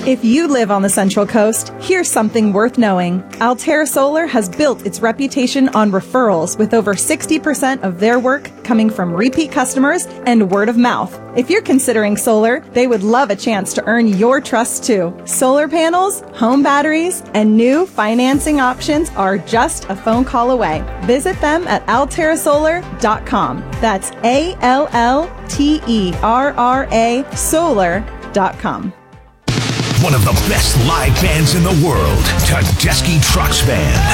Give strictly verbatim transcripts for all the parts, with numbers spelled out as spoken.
If you live on the Central Coast, here's something worth knowing. Altera Solar has built its reputation on referrals, with over sixty percent of their work coming from repeat customers and word of mouth. If you're considering solar, they would love a chance to earn your trust too. Solar panels, home batteries, and new financing options are just a phone call away. Visit them at altera solar dot com. That's A L L T E R R A solar dot com. One of the best live bands in the world, Tedeschi Trucks Band.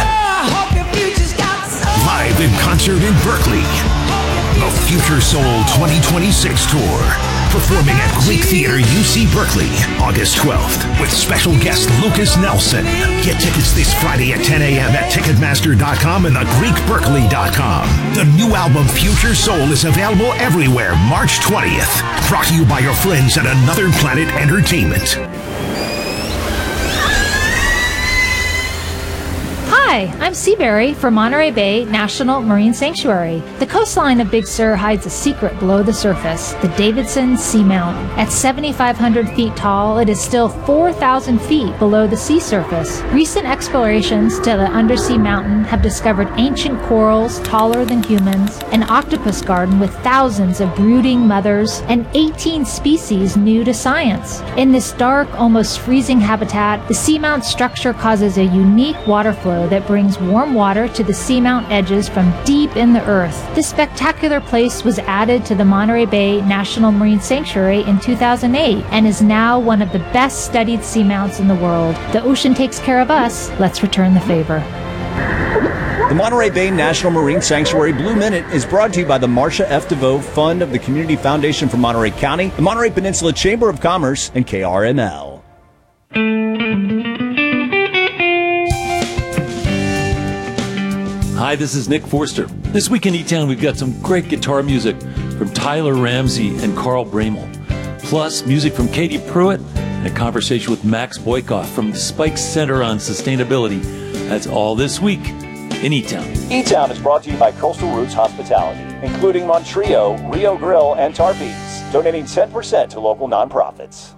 Live in concert in Berkeley. The Future Soul twenty twenty-six Tour. Performing at Greek Theater U C Berkeley, August twelfth, with special guest Lucas Nelson. Get tickets this Friday at ten a.m. at Ticketmaster dot com and the Greek Berkeley dot com. The new album Future Soul is available everywhere March twentieth. Brought to you by your friends at Another Planet Entertainment. Hi, I'm Seaberry for Monterey Bay National Marine Sanctuary. The coastline of Big Sur hides a secret below the surface, the Davidson Seamount. At seventy-five hundred feet tall, it is still four thousand feet below the sea surface. Recent explorations to the undersea mountain have discovered ancient corals taller than humans, an octopus garden with thousands of brooding mothers, and eighteen species new to science. In this dark, almost freezing habitat, the seamount structure causes a unique water flow that brings warm water to the seamount edges from deep in the earth. This spectacular place was added to the Monterey Bay National Marine Sanctuary in two thousand eight and is now one of the best studied seamounts in the world. The ocean takes care of us. Let's return the favor. The Monterey Bay National Marine Sanctuary Blue Minute is brought to you by the Marcia F. DeVoe Fund of the Community Foundation for Monterey County, the Monterey Peninsula Chamber of Commerce, and K R M L. Hi, this is Nick Forster. This week in E-Town, we've got some great guitar music from Tyler Ramsey and Carl Bramel. Plus, music from Katie Pruitt and a conversation with Max Boykoff from the Spike Center on Sustainability. That's all this week in E-Town. E-Town is brought to you by Coastal Roots Hospitality, including Montrio, Rio Grill, and Tarpees, donating ten percent to local nonprofits.